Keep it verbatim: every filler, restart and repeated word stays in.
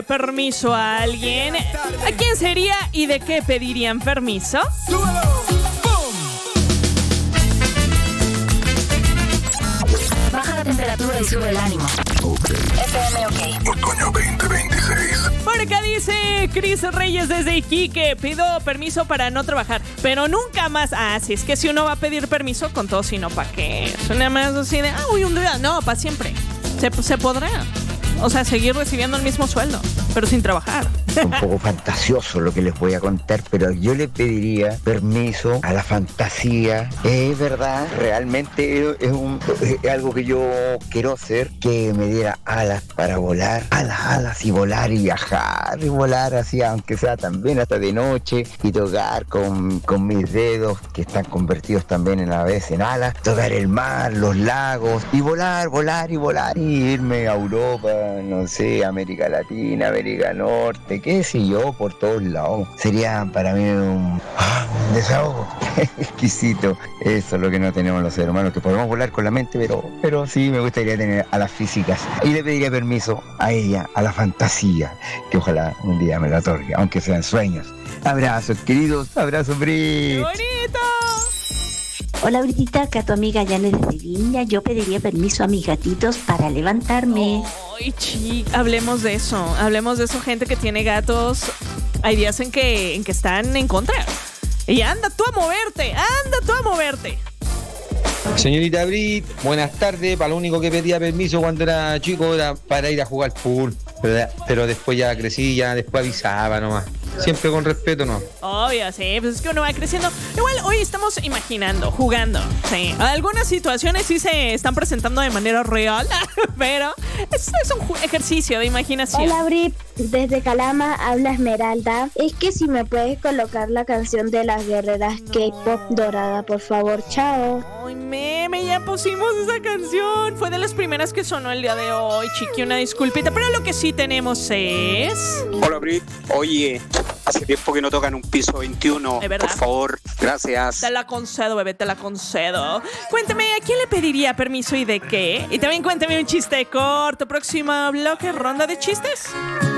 permiso a alguien, ¿a quién sería y de qué pedirían permiso? Baja la temperatura y sube el ánimo. Ok. F M OK. Otoño veinte veintiséis. Por acá dice Cris Reyes desde Iquique: pido permiso para no trabajar, pero nunca más. Ah, sí, es que si uno va a pedir permiso con todo, si no, ¿para qué? Suena más así de, ah, uy, un día. No, para siempre. Se, se podrá. O sea, seguir recibiendo el mismo sueldo, pero sin trabajar. Un poco fantasioso lo que les voy a contar, pero yo le pediría permiso a la fantasía. Es verdad, realmente es, un, es algo que yo quiero hacer, que me diera alas para volar, alas, alas y volar y viajar, y volar así, aunque sea también hasta de noche, y tocar con, con mis dedos, que están convertidos también en a veces en alas, tocar el mar, los lagos, y volar, volar y volar, y irme a Europa, no sé, América Latina, América Norte, qué sé yo, por todos lados. Sería para mí un, un desahogo exquisito. Eso es lo que no tenemos los seres humanos, que podemos volar con la mente, pero, pero sí me gustaría tener a las físicas. Y le pediría permiso a ella, a la fantasía, que ojalá un día me la otorgue, aunque sean sueños. Abrazos, queridos, abrazos, Bri. ¡Qué bonito! Hola Britita, acá tu amiga Janet de Viña. Yo pediría permiso a mis gatitos para levantarme. Ay, chi, hablemos de eso. Hablemos de eso, gente que tiene gatos. Hay días en que, en que están en contra. Y anda tú a moverte, anda tú a moverte. Señorita Brit, buenas tardes. Para lo único que pedía permiso cuando era chico era para ir a jugar pool. Pero, pero después ya crecí, ya después avisaba nomás. Siempre con respeto, ¿no? Obvio, sí, pues es que uno va creciendo. Igual hoy estamos imaginando, jugando. Sí, algunas situaciones sí se están presentando de manera real, pero es, es un ejercicio de imaginación. Hola Brit, desde Calama habla Esmeralda. Es que si me puedes colocar la canción de las guerreras no. K-pop dorada, por favor, chao. Ay, meme, ya pusimos esa canción. Fue de las primeras que sonó el día de hoy, chiqui, una disculpita. Pero lo que sí tenemos es... Hola Brit, oye, hace tiempo que no tocan un piso veintiuno. Por favor, gracias. Te la concedo, bebé, te la concedo. Cuéntame, ¿a quién le pediría permiso y de qué? Y también cuéntame un chiste corto. Próximo bloque, ronda de chistes.